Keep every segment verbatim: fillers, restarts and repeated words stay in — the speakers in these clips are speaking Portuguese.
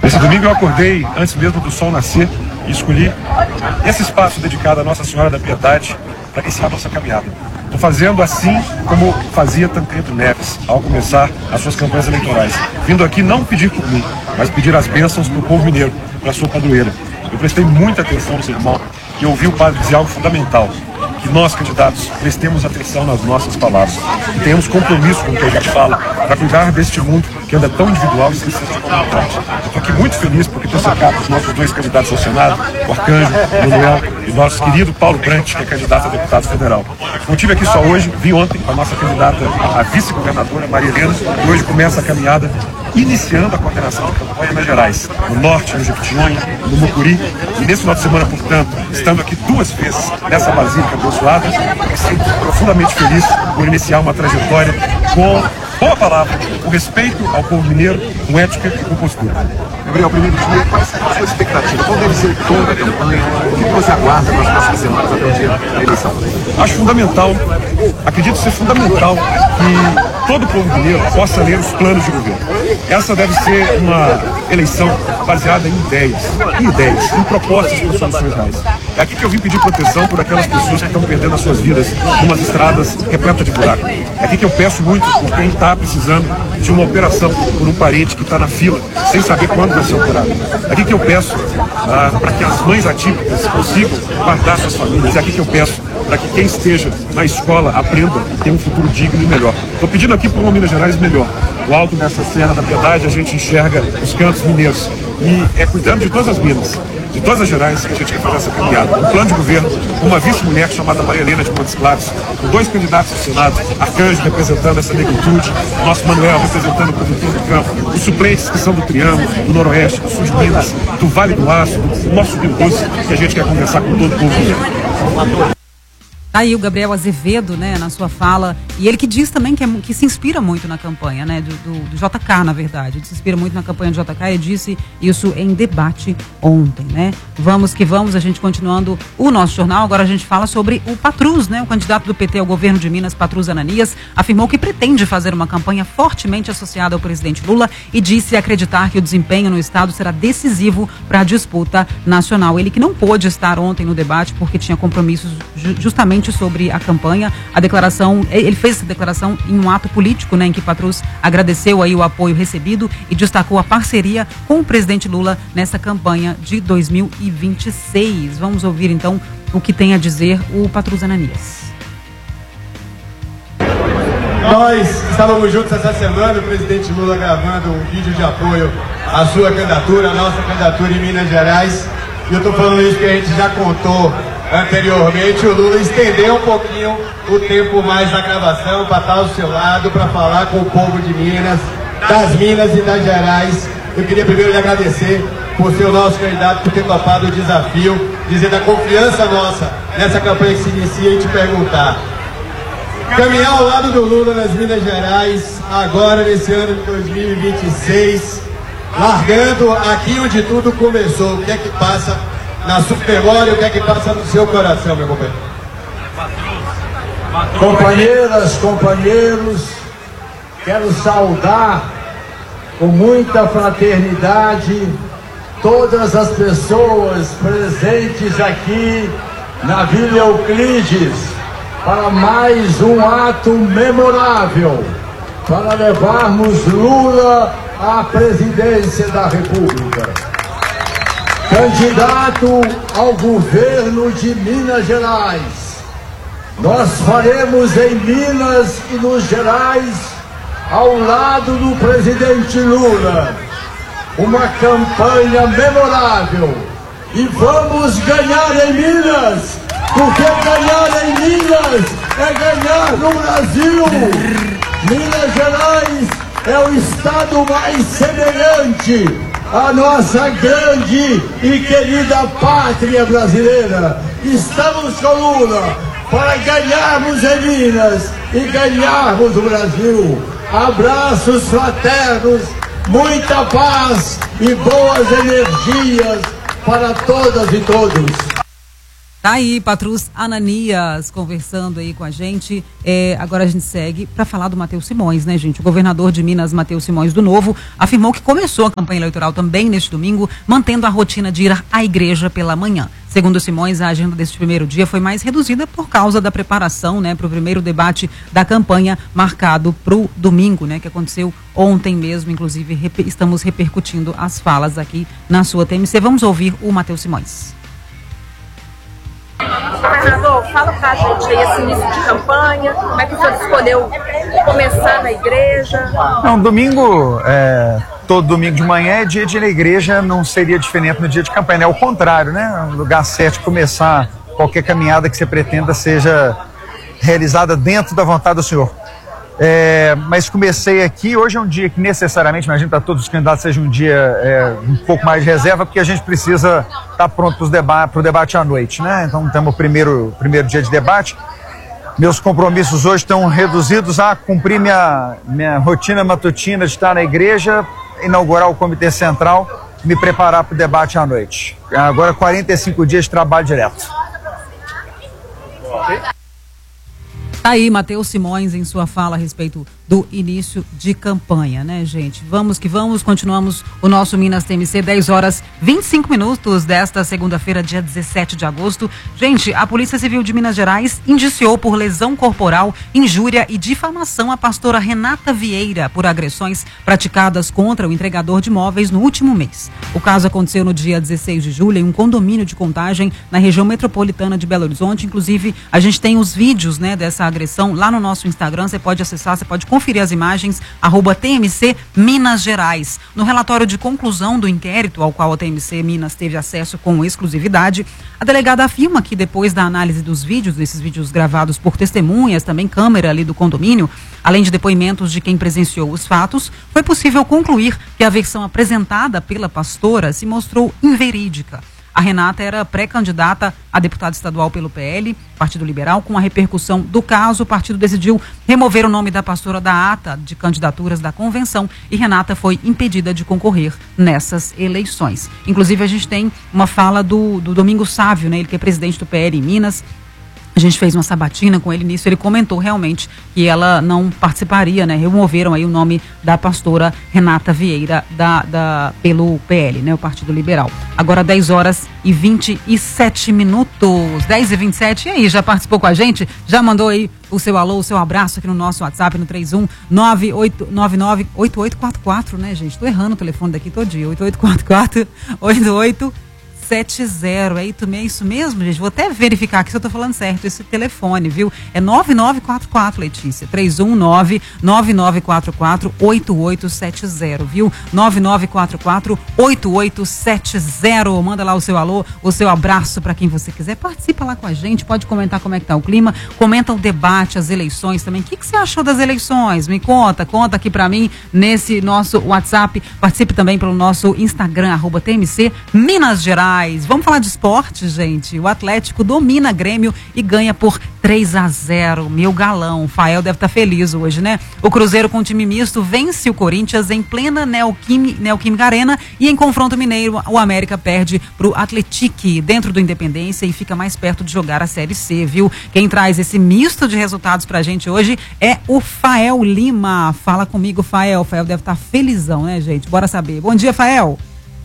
Nesse domingo eu acordei antes mesmo do sol nascer e escolhi esse espaço dedicado à Nossa Senhora da Piedade para iniciar a nossa caminhada. Estou fazendo assim como fazia Tancredo Neves ao começar as suas campanhas eleitorais. Vindo aqui não pedir por mim, mas pedir as bênçãos para o povo mineiro, para a sua padroeira. Eu prestei muita atenção no sermão e ouvi o padre dizer algo fundamental. Que nós, candidatos, prestemos atenção nas nossas palavras e tenhamos compromisso com o que a gente fala para cuidar deste mundo que anda tão individual e sem senso de comunidade. Eu estou aqui muito feliz porque estou cercado dos nossos dois candidatos ao Senado, o Arcanjo, o Manuel e o nosso querido Paulo Brandt, que é candidato a deputado federal. Não estive aqui só hoje, vi ontem a nossa candidata a vice-governadora, Maria Helena, e hoje começa a caminhada iniciando a coordenação de campanha em Minas Gerais, no Norte, no Jequitinhonha, no Mucuri, e nesse final de semana, portanto, estando aqui duas vezes nessa basílica abençoada, me sinto profundamente feliz por iniciar uma trajetória com boa palavra, com respeito ao povo mineiro, com ética e com postura. Gabriel, primeiro dia, quais são as suas expectativas? Qual deve ser o tom da campanha? O que você aguarda nas próximas semanas até o dia da eleição? Acho fundamental, acredito ser fundamental que todo o povo mineiro possa ler os planos de governo. Essa deve ser uma eleição baseada em ideias, em ideias, em propostas para soluções reais. É aqui que eu vim pedir proteção por aquelas pessoas que estão perdendo as suas vidas em umas estradas repletas de buraco. É aqui que eu peço muito por quem está precisando de uma operação por um parente que está na fila, sem saber quando vai ser operado. É aqui que eu peço ah, para que as mães atípicas consigam guardar suas famílias. É aqui que eu peço para que quem esteja na escola aprenda e tenha um futuro digno e melhor. Estou pedindo aqui por uma Minas Gerais melhor. O alto dessa Serra da Piedade a gente enxerga os cantos mineiros. E é cuidando de todas as minas, de todas as Gerais, que a gente quer fazer essa caminhada. Um plano de governo, uma vice-mulher chamada Maria Helena de Montes Claros, com dois candidatos ao Senado, Arcanjo representando essa negritude, nosso Manuel representando o produtor do campo, os suplentes que são do Triângulo, do Noroeste, do Sul de Minas, do Vale do Aço, do nosso Rio Doce, que a gente quer conversar com todo o povo mineiro. Aí o Gabriel Azevedo, né, na sua fala, e ele que diz também que, é, que se inspira muito na campanha, né, do, do, do J K, na verdade. Ele se inspira muito na campanha do J K e disse isso em debate ontem, né. Vamos que vamos, a gente continuando o nosso jornal. Agora a gente fala sobre o Patrus, né, o candidato do P T ao governo de Minas, Patrus Ananias, afirmou que pretende fazer uma campanha fortemente associada ao presidente Lula e disse acreditar que o desempenho no estado será decisivo para a disputa nacional. Ele que não pôde estar ontem no debate porque tinha compromissos ju- justamente sobre a campanha. A declaração, ele fez essa declaração em um ato político, né, em que Patrus agradeceu aí o apoio recebido e destacou a parceria com o presidente Lula nessa campanha de dois mil e vinte e seis. Vamos ouvir então o que tem a dizer o Patrus Ananias. Nós estávamos juntos essa semana, o presidente Lula gravando um vídeo de apoio à sua candidatura, à nossa candidatura em Minas Gerais. E eu estou falando isso porque a gente já contou anteriormente, o Lula estendeu um pouquinho o tempo mais da gravação para estar ao seu lado, para falar com o povo de Minas, das Minas e das Gerais. Eu queria primeiro lhe agradecer por ser o nosso candidato, por ter topado o desafio, dizer da confiança nossa nessa campanha que se inicia e te perguntar. Caminhar ao lado do Lula nas Minas Gerais, agora nesse ano de dois mil e vinte e seis, largando aqui onde tudo começou, o que é que passa na sua memória, o que é que passa no seu coração, meu companheiro? Companheiras, companheiros, quero saudar com muita fraternidade todas as pessoas presentes aqui na Vila Euclides para mais um ato memorável para levarmos Lula à presidência da República. Candidato ao governo de Minas Gerais, nós faremos em Minas e nos Gerais, ao lado do presidente Lula, uma campanha memorável. E vamos ganhar em Minas, porque ganhar em Minas é ganhar no Brasil. Minas Gerais é o estado mais semelhante à nossa grande e querida pátria brasileira. Estamos com Lula para ganharmos em Minas e ganharmos o Brasil. Abraços fraternos, muita paz e boas energias para todas e todos. Tá aí, Patrus Ananias, conversando aí com a gente. É, agora a gente segue para falar do Matheus Simões, né, gente? O governador de Minas, Matheus Simões do Novo, afirmou que começou a campanha eleitoral também neste domingo, mantendo a rotina de ir à igreja pela manhã. Segundo Simões, a agenda deste primeiro dia foi mais reduzida por causa da preparação, né, para o primeiro debate da campanha marcado para o domingo, né, que aconteceu ontem mesmo. Inclusive, rep- estamos repercutindo as falas aqui na sua T M C. Vamos ouvir o Matheus Simões. Governador, fala pra gente aí esse início de campanha, como é que o senhor escolheu começar na igreja? Não, domingo, é, todo domingo de manhã é dia de ir na igreja, não seria diferente no dia de campanha, é o contrário, né? O lugar certo de começar qualquer caminhada que você pretenda seja realizada dentro da vontade do senhor. É, mas comecei aqui, hoje é um dia que necessariamente, imagino para todos os candidatos seja um dia é, um pouco mais de reserva, porque a gente precisa estar pronto para o deba- debate à noite, né? Então temos o primeiro, primeiro dia de debate. Meus compromissos hoje estão reduzidos a cumprir minha, minha rotina matutina de estar na igreja, inaugurar o Comitê Central e me preparar para o debate à noite. Agora quarenta e cinco dias de trabalho direto. Tá aí, Matheus Simões, em sua fala a respeito do início de campanha, né, gente? Vamos que vamos, continuamos o nosso Minas T M C, dez horas e vinte e cinco minutos desta segunda-feira, dia dezessete de agosto. Gente, a Polícia Civil de Minas Gerais indiciou por lesão corporal, injúria e difamação a pastora Renata Vieira por agressões praticadas contra o entregador de imóveis no último mês. O caso aconteceu no dia dezesseis de julho em um condomínio de Contagem, na região metropolitana de Belo Horizonte. Inclusive, a gente tem os vídeos, né, dessa agressão lá no nosso Instagram. Você pode acessar, você pode conferir as imagens, arroba T M C Minas Gerais. No relatório de conclusão do inquérito, ao qual a T M C Minas teve acesso com exclusividade, a delegada afirma que depois da análise dos vídeos, desses vídeos gravados por testemunhas, também câmera ali do condomínio, além de depoimentos de quem presenciou os fatos, foi possível concluir que a versão apresentada pela pastora se mostrou inverídica. A Renata era pré-candidata a deputada estadual pelo P L, Partido Liberal. Com a repercussão do caso, o partido decidiu remover o nome da pastora da ata de candidaturas da convenção e Renata foi impedida de concorrer nessas eleições. Inclusive, a gente tem uma fala do, do Domingos Sávio, né, ele que é presidente do P L em Minas. A gente fez uma sabatina com ele nisso, ele comentou realmente que ela não participaria, né? Removeram aí o nome da pastora Renata Vieira da, da, pelo P L, né? O Partido Liberal. Agora dez horas e vinte e sete minutos, dez e vinte e sete. E aí, já participou com a gente? Já mandou aí o seu alô, o seu abraço aqui no nosso WhatsApp no três um nove oito nove nove oito oito quatro quatro, né, gente? Tô errando o telefone daqui todo dia. oito oito quatro quatro oito oito sete zero. É isso mesmo, gente? Vou até verificar aqui se eu tô falando certo esse telefone, viu? É nove nove quatro quatro, Letícia. três um nove nove nove quatro quatro oito oito sete zero, viu? nove nove quatro quatro oito oito sete zero. Manda lá o seu alô, o seu abraço para quem você quiser. Participa lá com a gente, pode comentar como é que tá o clima, comenta o debate, as eleições também. O que, que você achou das eleições? Me conta, conta aqui para mim nesse nosso WhatsApp. Participe também pelo nosso Instagram, arroba T M C Minas Gerais. Vamos falar de esporte, gente. O Atlético domina Grêmio e ganha por três a zero. Meu galão. O Fael deve estar feliz hoje, né? O Cruzeiro com time misto vence o Corinthians em plena Neoquim, Neoquímica Arena e em confronto mineiro o América perde pro Atlético dentro do Independência e fica mais perto de jogar a Série C, viu? Quem traz esse misto de resultados pra gente hoje é o Fael Lima. Fala comigo, Fael. O Fael deve estar felizão, né, gente? Bora saber. Bom dia, Fael.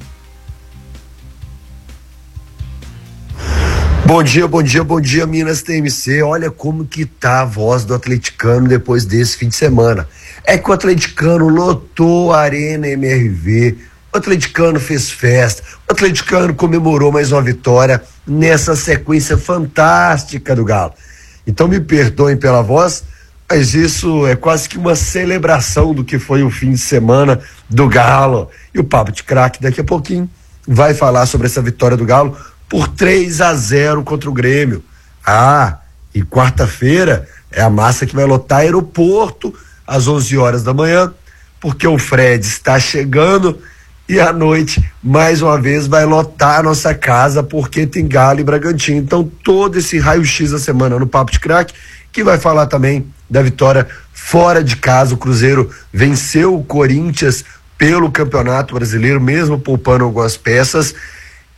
Bom dia, bom dia, bom dia, Minas T M C. Olha como que tá a voz do atleticano depois desse fim de semana. É que o atleticano lotou a Arena M R V, o atleticano fez festa, o atleticano comemorou mais uma vitória nessa sequência fantástica do Galo. Então me perdoem pela voz, mas isso é quase que uma celebração do que foi o fim de semana do Galo. E o Papo de Craque daqui a pouquinho vai falar sobre essa vitória do Galo por três a zero contra o Grêmio. Ah, e quarta-feira é a massa que vai lotar aeroporto às onze horas da manhã, porque o Fred está chegando e à noite, mais uma vez, vai lotar a nossa casa, porque tem Galo e Bragantino. Então, todo esse raio-x da semana no Papo de Craque, que vai falar também da vitória fora de casa. O Cruzeiro venceu o Corinthians pelo Campeonato Brasileiro, mesmo poupando algumas peças.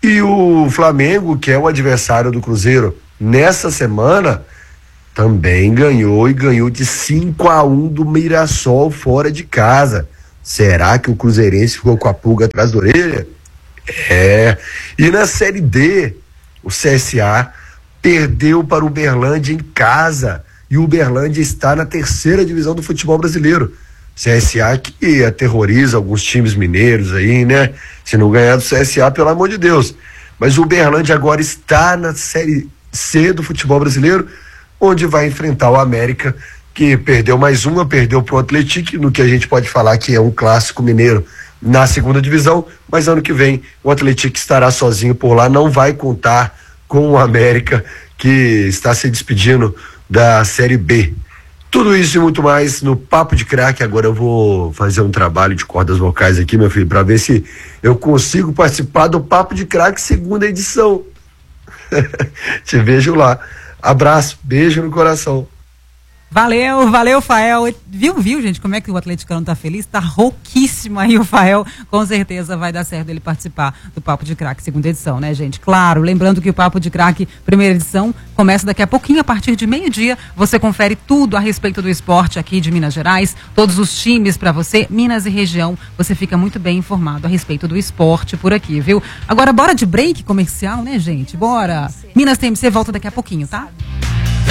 E o Flamengo, que é o adversário do Cruzeiro nessa semana, também ganhou e ganhou de cinco a um do Mirassol fora de casa. Será que o cruzeirense ficou com a pulga atrás da orelha? É. E na Série D, o C S A perdeu para o Uberlândia em casa. E o Uberlândia está na terceira divisão do futebol brasileiro. C S A que aterroriza alguns times mineiros aí, né? Se não ganhar do C S A, pelo amor de Deus. Mas o Uberlândia agora está na Série C do futebol brasileiro, onde vai enfrentar o América, que perdeu mais uma, perdeu para o Atlético, no que a gente pode falar que é um clássico mineiro na segunda divisão, mas ano que vem o Atlético estará sozinho por lá, não vai contar com o América, que está se despedindo da Série B. Tudo isso e muito mais no Papo de Craque. Agora eu vou fazer um trabalho de cordas vocais aqui, meu filho, para ver se eu consigo participar do Papo de Craque segunda edição. Te vejo lá. Abraço, beijo no coração. Valeu, valeu, Fael. Viu, viu, gente, como é que o atleticano tá feliz? Tá rouquíssimo aí o Fael. Com certeza vai dar certo ele participar do Papo de Craque, segunda edição, né, gente? Claro, lembrando que o Papo de Craque, primeira edição, começa daqui a pouquinho, a partir de meio-dia. Você confere tudo a respeito do esporte aqui de Minas Gerais, todos os times pra você, Minas e região. Você fica muito bem informado a respeito do esporte por aqui, viu? Agora, bora de break comercial, né, gente? Bora! Minas T M C volta daqui a pouquinho, tá?